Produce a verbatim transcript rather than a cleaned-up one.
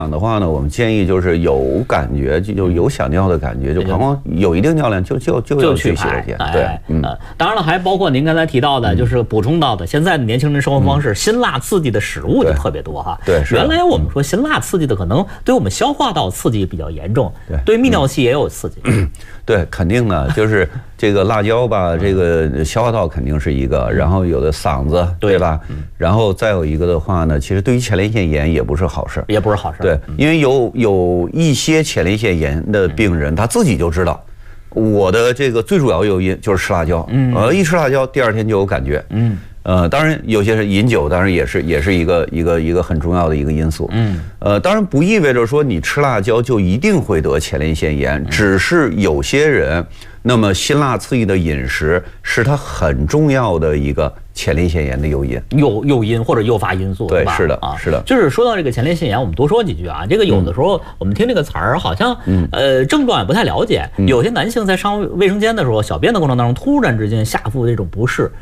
的话呢，我们建议就是有感觉，就有想尿的感觉，就膀胱有一定尿量就就就要去洗手间。对， 嗯，当然了，还包括您刚才提到的，就是补充到的，现在的年轻人生活方式，辛辣刺激的食物就特别多哈。 对， 原来我们说辛辣刺激的可能对我们消化道刺激比较严重，对，对泌尿系也有刺激。 对，肯定的，就是这个辣椒吧，这个消化道肯定是一个，然后有的嗓子，对吧？然后再有一个的话呢，其实对于前列腺炎也不是好事， 也不是好事。 对，因为有有一些前列腺炎的病人，他自己就知道，我的这个最主要诱因就是吃辣椒，嗯，呃，一吃辣椒，第二天就有感觉，嗯。呃，当然有些是饮酒，当然也是也是一个一个一个很重要的一个因素。嗯，呃，当然不意味着说你吃辣椒就一定会得前列腺炎，只是有些人，那么辛辣刺激的饮食是它很重要的一个前列腺炎的诱因， 诱诱因或者诱发因素。 对，是的，啊，是的。 就是说到这个前列腺炎，我们多说几句啊。这个有的时候我们听这个词儿，好像呃症状也不太了解。有些男性在上卫生间的时候，小便的过程当中，突然之间下腹这种不适。